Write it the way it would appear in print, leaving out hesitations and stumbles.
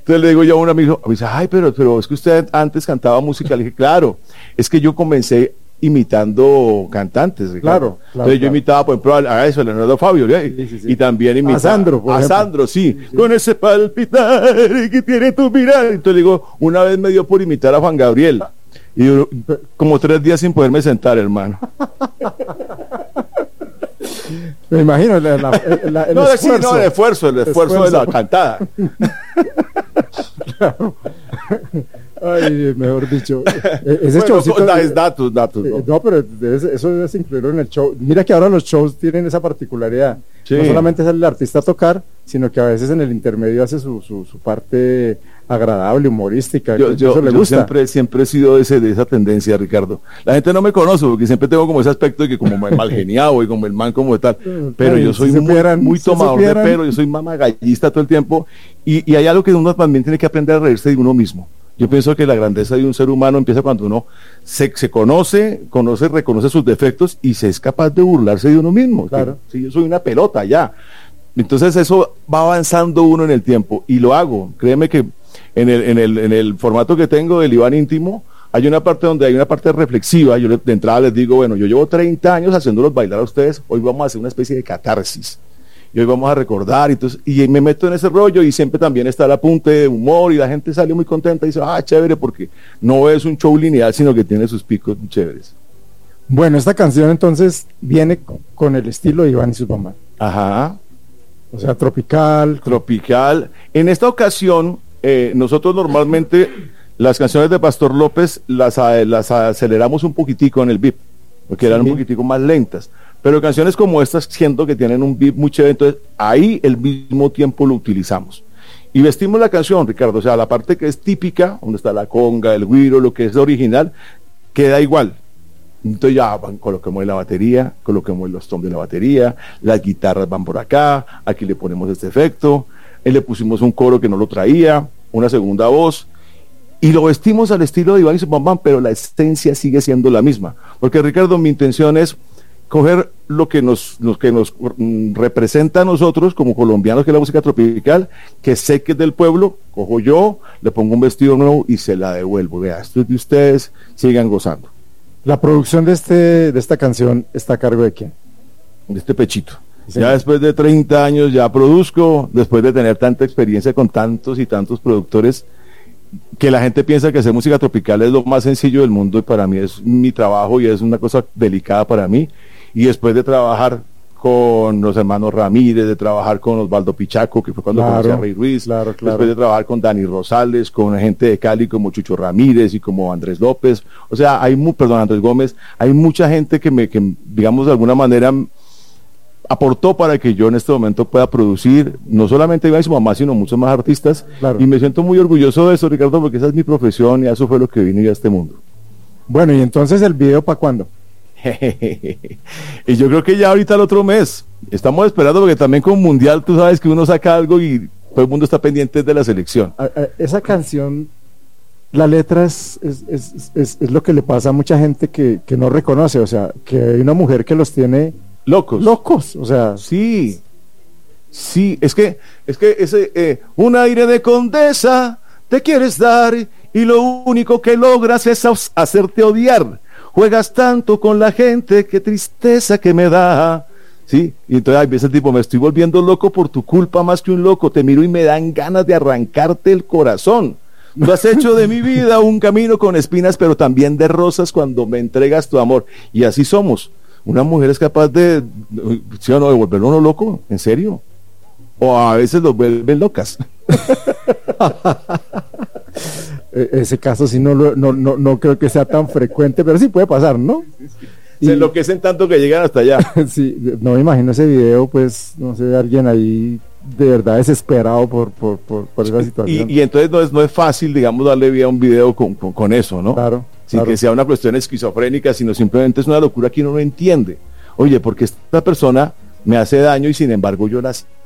Entonces le digo yo a un amigo, me dice, ay, pero es que usted antes cantaba música. Le dije, claro, es que yo comencé imitando cantantes, Ricardo. Claro, Entonces yo imitaba, por ejemplo, a eso, a Leonardo Fabio, y también imitaba a Sandro, por a ejemplo. Sandro, sí, con ese palpitar que tiene tu mirar. Entonces le digo, una vez me dio por imitar a Juan Gabriel, y como 3 días sin poderme sentar, hermano. Me imagino el esfuerzo. El esfuerzo de la cantada. Claro. Ay, mejor dicho, ese bueno, showcito, datos. no, pero eso debes incluirlo en el show. Mira que ahora los shows tienen esa particularidad. Sí. No solamente es el artista a tocar, sino que a veces en el intermedio hace su parte agradable, humorística. Yo siempre he sido de esa tendencia, Ricardo. La gente no me conoce porque siempre tengo como ese aspecto de que como mal geniado y como el man como tal, pero yo soy muy tomador de pelo, yo soy mamagallista todo el tiempo, y hay algo que uno también tiene que aprender a reírse de uno mismo. Yo pienso que la grandeza de un ser humano empieza cuando uno se conoce, reconoce sus defectos y se es capaz de burlarse de uno mismo. Claro. Si yo soy una pelota ya. Entonces eso va avanzando uno en el tiempo y lo hago. Créeme que en el formato que tengo del Iván Íntimo hay una parte donde hay una parte reflexiva. Yo de entrada les digo, bueno, yo llevo 30 años haciéndolos bailar a ustedes, hoy vamos a hacer una especie de catarsis. Y hoy vamos a recordar, y me meto en ese rollo y siempre también está el apunte de humor y la gente sale muy contenta y dice, chévere, porque no es un show lineal, sino que tiene sus picos chéveres. Bueno, esta canción entonces viene con el estilo de Iván y sus mamás. Ajá. O sea, tropical. Tropical. En esta ocasión, nosotros normalmente las canciones de Pastor López las aceleramos un poquitico en el beat, porque eran un poquitico más lentas. Pero canciones como estas siento que tienen un beat muy chévere, entonces ahí el mismo tiempo lo utilizamos. Y vestimos la canción, Ricardo, o sea, la parte que es típica, donde está la conga, el güiro, lo que es original, queda igual. Entonces ya coloquemos la batería, coloquemos los toms de la batería, las guitarras van por acá, aquí le ponemos este efecto, le pusimos un coro que no lo traía, una segunda voz, y lo vestimos al estilo de Iván y su mamá, pero la esencia sigue siendo la misma. Porque, Ricardo, mi intención es coger lo que nos representa a nosotros como colombianos, que es la música tropical, que sé que es del pueblo, cojo yo, le pongo un vestido nuevo y se la devuelvo. Vea, esto es de ustedes, sigan gozando. La producción de esta canción está a cargo de quién? De este Pechito. Sí. Ya después de 30 años ya produzco, después de tener tanta experiencia con tantos y tantos productores, que la gente piensa que hacer música tropical es lo más sencillo del mundo, y para mí es mi trabajo y es una cosa delicada para mí. Y después de trabajar con los hermanos Ramírez, de trabajar con Osvaldo Pichaco, que fue cuando conocí a Rey Ruiz, después de trabajar con Dani Rosales, con gente de Cali como Chucho Ramírez y como Andrés López, o sea, Andrés Gómez, hay mucha gente que digamos de alguna manera aportó para que yo en este momento pueda producir, no solamente Iván y su mamá, sino muchos más artistas, y me siento muy orgulloso de eso, Ricardo, porque esa es mi profesión y eso fue lo que vine yo a este mundo. Bueno, y entonces el video, ¿para cuándo? Y yo creo que ya ahorita el otro mes estamos esperando, porque también con Mundial tú sabes que uno saca algo y todo el mundo está pendiente de la selección. Esa canción, la letra es lo que le pasa a mucha gente que no reconoce, o sea, que hay una mujer que los tiene locos, o sea, sí, es que ese un aire de condesa te quieres dar y lo único que logras es hacerte odiar. Juegas tanto con la gente, qué tristeza que me da. Sí, y entonces hay veces tipo, me estoy volviendo loco por tu culpa más que un loco, te miro y me dan ganas de arrancarte el corazón. Tú has hecho de mi vida un camino con espinas, pero también de rosas cuando me entregas tu amor. Y así somos. Una mujer es capaz de, ¿sí o no?, de volverlo uno loco, ¿en serio? O a veces los vuelven locas. Ese caso sí no creo que sea tan frecuente, pero sí puede pasar, ¿no? Se enloquecen tanto que llegan hasta allá. Sí, no me imagino ese video, pues, no sé, alguien ahí de verdad desesperado por esa situación. Y entonces no es fácil, digamos, darle vida a un video con eso, ¿no? Claro. Sin que sea una cuestión esquizofrénica, sino simplemente es una locura que uno no entiende. Oye, porque esta persona me hace daño y sin embargo yo la